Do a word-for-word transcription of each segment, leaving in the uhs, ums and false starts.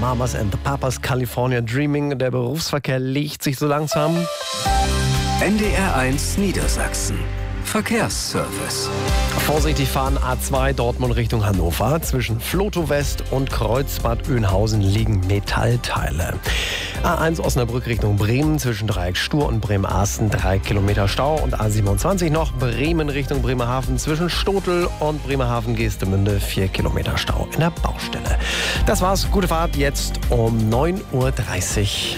Mamas and the Papas, California Dreaming. Der Berufsverkehr legt sich so langsam. N D R eins Niedersachsen. Verkehrsservice. Vorsichtig fahren A zwei Dortmund Richtung Hannover. Zwischen Floto West und Kreuzbad Oeynhausen liegen Metallteile. A eins Osnabrück Richtung Bremen. Zwischen Dreieck Stur und Bremerhaven drei Kilometer Stau. Und A siebenundzwanzig noch Bremen Richtung Bremerhaven. Zwischen Stotel und Bremerhaven-Geestemünde vier Kilometer Stau in der Baustelle. Das war's. Gute Fahrt jetzt um neun Uhr dreißig.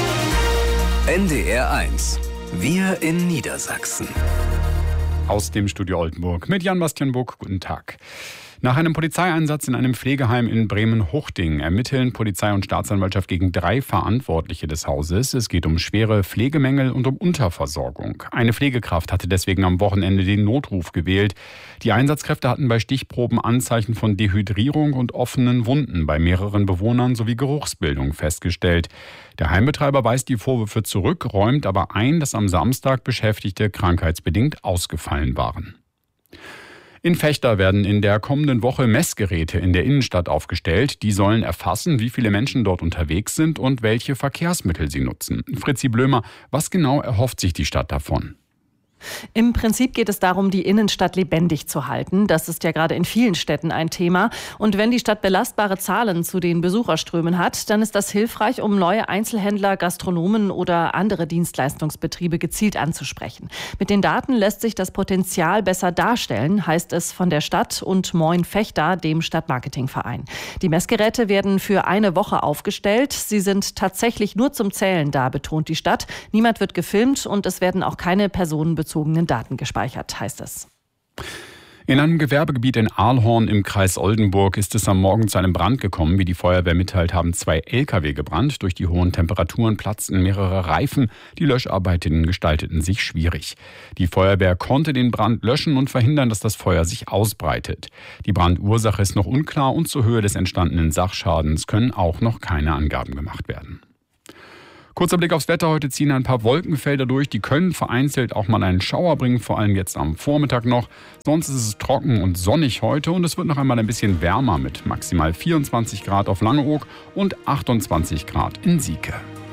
N D R eins. Wir in Niedersachsen. Aus dem Studio Oldenburg mit Jan-Bastian Buck. Guten Tag. Nach einem Polizeieinsatz in einem Pflegeheim in Bremen-Huchting ermitteln Polizei und Staatsanwaltschaft gegen drei Verantwortliche des Hauses. Es geht um schwere Pflegemängel und um Unterversorgung. Eine Pflegekraft hatte deswegen am Wochenende den Notruf gewählt. Die Einsatzkräfte hatten bei Stichproben Anzeichen von Dehydrierung und offenen Wunden bei mehreren Bewohnern sowie Geruchsbildung festgestellt. Der Heimbetreiber weist die Vorwürfe zurück, räumt aber ein, dass am Samstag Beschäftigte krankheitsbedingt ausgefallen waren. In Vechta werden in der kommenden Woche Messgeräte in der Innenstadt aufgestellt. Die sollen erfassen, wie viele Menschen dort unterwegs sind und welche Verkehrsmittel sie nutzen. Fritzi Blömer, was genau erhofft sich die Stadt davon? Im Prinzip geht es darum, die Innenstadt lebendig zu halten. Das ist ja gerade in vielen Städten ein Thema. Und wenn die Stadt belastbare Zahlen zu den Besucherströmen hat, dann ist das hilfreich, um neue Einzelhändler, Gastronomen oder andere Dienstleistungsbetriebe gezielt anzusprechen. Mit den Daten lässt sich das Potenzial besser darstellen, heißt es von der Stadt und Moin Vechta, dem Stadtmarketingverein. Die Messgeräte werden für eine Woche aufgestellt. Sie sind tatsächlich nur zum Zählen da, betont die Stadt. Niemand wird gefilmt und es werden auch keine personenbezogenen Daten gespeichert, heißt es. In einem Gewerbegebiet in Ahlhorn im Kreis Oldenburg ist es am Morgen zu einem Brand gekommen. Wie die Feuerwehr mitteilt, haben zwei L K W gebrannt. Durch die hohen Temperaturen platzten mehrere Reifen. Die Löscharbeiten gestalteten sich schwierig. Die Feuerwehr konnte den Brand löschen und verhindern, dass das Feuer sich ausbreitet. Die Brandursache ist noch unklar und zur Höhe des entstandenen Sachschadens können auch noch keine Angaben gemacht werden. Kurzer Blick aufs Wetter. Heute ziehen ein paar Wolkenfelder durch. Die können vereinzelt auch mal einen Schauer bringen, vor allem jetzt am Vormittag noch. Sonst ist es trocken und sonnig heute und es wird noch einmal ein bisschen wärmer mit maximal vierundzwanzig Grad auf Langeoog und achtundzwanzig Grad in Sieke.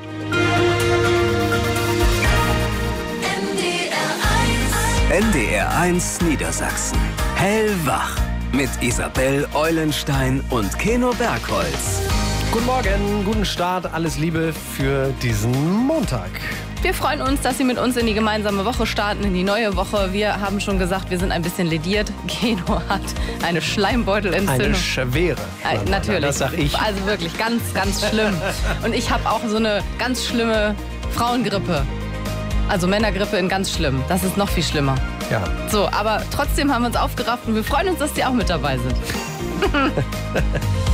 N D R eins Niedersachsen. Hellwach mit Isabel Eulenstein und Keno Bergholz. Guten Morgen, guten Start, alles Liebe für diesen Montag. Wir freuen uns, dass Sie mit uns in die gemeinsame Woche starten, in die neue Woche. Wir haben schon gesagt, wir sind ein bisschen lediert. Keno hat eine Schleimbeutelentzündung. Eine schwere. Äh, natürlich. Das sag ich. Also wirklich ganz, ganz schlimm. Und ich habe auch so eine ganz schlimme Frauengrippe. Also Männergrippe in ganz schlimm. Das ist noch viel schlimmer. Ja. So, aber trotzdem haben wir uns aufgerafft und wir freuen uns, dass Sie auch mit dabei sind.